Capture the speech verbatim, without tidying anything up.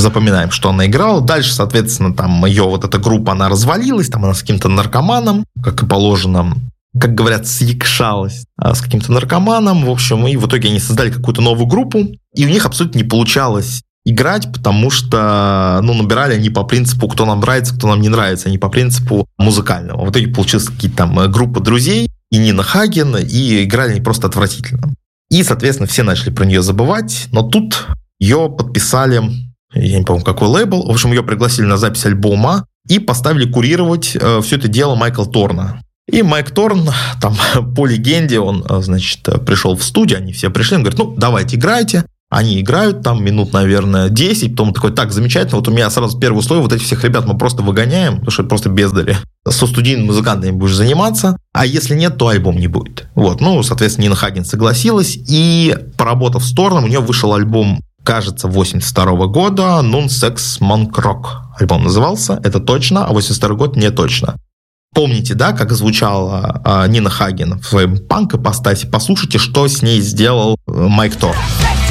запоминаем, что она играла. Дальше, соответственно, там ее вот эта группа, она развалилась, там она с каким-то наркоманом, как и положено, как говорят, съекшалась с каким-то наркоманом, в общем, и в итоге они создали какую-то новую группу, и у них абсолютно не получалось играть, потому что, ну, набирали они по принципу, кто нам нравится, кто нам не нравится, а не по принципу музыкального. В итоге получилась какие-то там группа друзей, и Нина Хаген, и играли они просто отвратительно. И, соответственно, все начали про нее забывать, но тут ее подписали, я не помню, какой лейбл, в общем, ее пригласили на запись альбома и поставили курировать э, все это дело Майкла Торна. И Майк Торн, там, по легенде, он, значит, пришел в студию, они все пришли, он говорит, ну, давайте играйте. Они играют там минут, наверное, десять, потом такой, так, замечательно, вот у меня сразу первый слой, вот этих всех ребят мы просто выгоняем, потому что это просто бездари. Со студийными музыкантами будешь заниматься, а если нет, то альбом не будет. Вот, ну, соответственно, Нина Хаген согласилась, и, поработав с Торном, у нее вышел альбом, кажется, восемьдесят второго года, Non Sex Monk Rock. Альбом назывался, это точно, а восемьдесят второй год не точно. Помните, да, как звучала а, Нина Хаген в своем панк-ипостаси? Послушайте, что с ней сделал Майк Торн.